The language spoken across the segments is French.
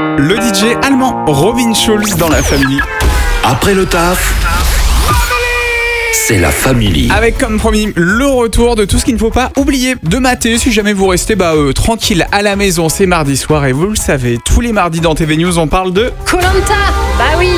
Le DJ allemand Robin Schulz dans la famille. Après le taf, c'est la famille. Avec comme promis le retour de tout ce qu'il ne faut pas oublier de mater si jamais vous restez tranquille à la maison. C'est mardi soir et vous le savez, tous les mardis dans TV News on parle de Koh-Lanta. Bah oui.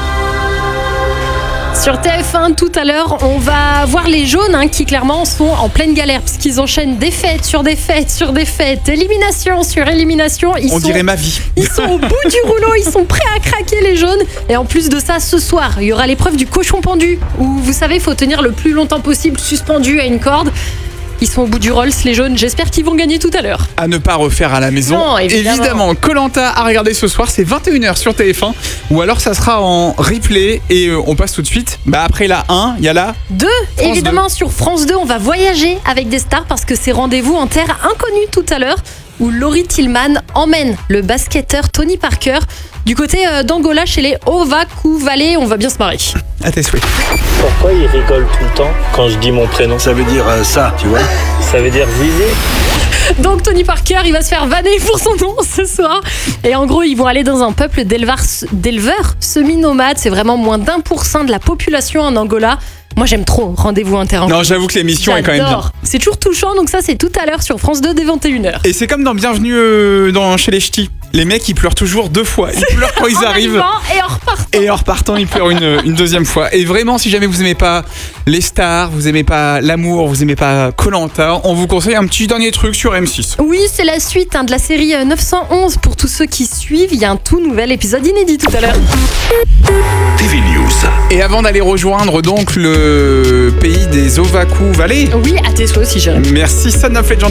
Sur TF1 tout à l'heure, on va voir les jaunes qui clairement sont en pleine galère puisqu'ils enchaînent défaite sur défaite sur défaite, élimination sur élimination. Dirait ma vie. Ils sont au bout du rouleau, ils sont prêts à craquer les jaunes. Et en plus de ça, ce soir, il y aura l'épreuve du cochon pendu où vous savez, il faut tenir le plus longtemps possible suspendu à une corde. Ils sont au bout du Rolls, les jaunes. J'espère qu'ils vont gagner tout à l'heure. À ne pas refaire à la maison. Non, évidemment. Koh-Lanta à regarder ce soir, c'est 21h sur TF1. Ou alors ça sera en replay. Et on passe tout de suite. Après la 1, il y a la 2. Évidemment, sur France 2, on va voyager avec des stars parce que c'est rendez-vous en terre inconnue tout à l'heure où Laurie Tillman emmène le basketteur Tony Parker du côté d'Angola chez les Ovacu-Valley. On va bien se marrer. À tes souhaits. Pourquoi il rigole tout le temps quand je dis mon prénom? Ça veut dire ça, tu vois. Ça veut dire Zizi. Donc Tony Parker, il va se faire vanner pour son nom ce soir. Et en gros, ils vont aller dans un peuple d'éleveurs semi-nomades. C'est vraiment moins d'1% de la population en Angola. Moi, j'aime trop Rendez-vous Inter. Non, j'avoue que l'émission est quand même bien. C'est toujours touchant, donc ça, c'est tout à l'heure sur France 2 dès 21h. Et c'est comme dans Bienvenue chez les Ch'tis. Les mecs, ils pleurent toujours 2 fois. Ils pleurent quand ils arrivent. Et en repartant. Et en repartant, ils pleurent une deuxième fois. Et vraiment, si jamais vous aimez pas les stars, vous aimez pas l'amour, vous aimez pas Koh-Lanta, on vous conseille un petit dernier truc sur M6. Oui, c'est la suite de la série 911. Pour tous ceux qui suivent, il y a un tout nouvel épisode inédit tout à l'heure. TV News. Et avant d'aller rejoindre donc le pays des Ovacu-Valley. Oui, à tes souhaits aussi, Jérémy. Merci, Son of Legend.